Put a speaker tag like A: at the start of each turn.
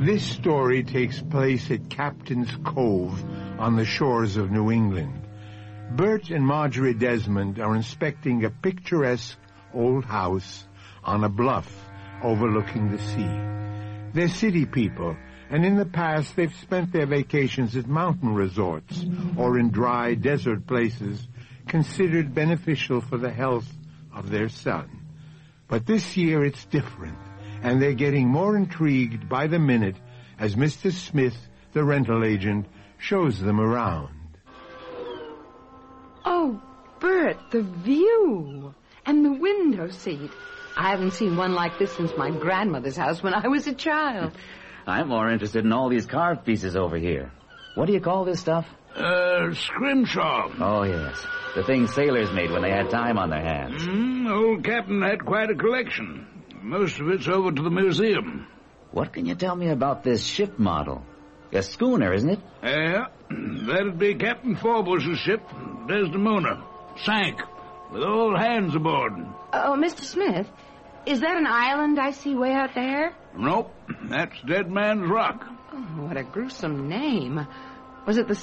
A: This story takes place at Captain's Cove on the shores of New England. Bert and Marjorie Desmond are inspecting a picturesque old house on a bluff overlooking the sea. They're city people, and in the past they've spent their vacations at mountain resorts or in dry desert places considered beneficial for the health of their son. But this year it's different, and they're getting more intrigued by the minute as Mr. Smith, the rental agent, shows them around.
B: Oh, Bert, the view and the window seat. I haven't seen one like this since my grandmother's house when I was a child.
C: I'm more interested in all these carved pieces over here. What do you call this stuff?
D: Scrimshaw.
C: Oh, yes. The things sailors made when they had time on their hands.
D: Old Captain had quite a collection. Most of it's over to the museum.
C: What can you tell me about this ship model? A schooner, isn't it?
D: Yeah, that'd be Captain Forbush's ship, Desdemona. Sank, with all hands aboard.
B: Oh, Mr. Smith, is that an island I see way out there?
D: Nope, that's Dead Man's Rock.
B: Oh, what a gruesome name. Was it the